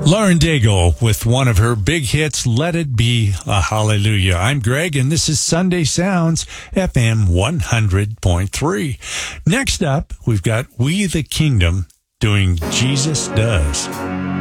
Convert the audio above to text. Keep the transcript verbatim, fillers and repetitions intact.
Lauren Daigle with one of her big hits, Let It Be a Hallelujah. I'm Greg, and this is Sunday Sounds, F M one hundred point three. Next up, we've got We the Kingdom doing Jesus Does.